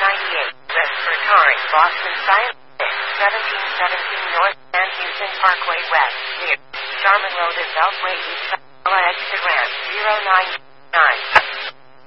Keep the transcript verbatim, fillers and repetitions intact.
ninety-eight, West Retiring, Boston Science, seventeen seventeen North San Houston Parkway West, near Sharman Road and Beltway East, Instagram, zero nine nine.